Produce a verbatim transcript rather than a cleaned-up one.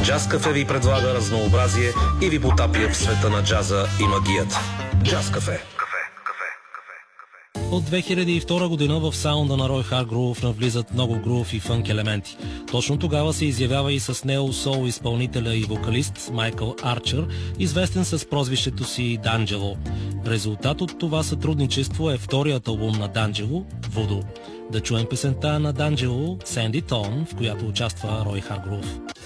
Джаз Кафе ви предлага разнообразие и ви потапя в света на джаза и магията. Джаз Кафе. От две хиляди и втора година в саунда на Рой Харгрув навлизат много грув и фънк елементи. Точно тогава се изявява и с нео-сол изпълнителя и вокалист Майкъл Арчер, известен с прозвището си Данджело. Резултат от това сътрудничество е вторият албум на Данджело «Вудо». Да чуем песента на Данджело «Sandy Tone», в която участва Рой Харгрув.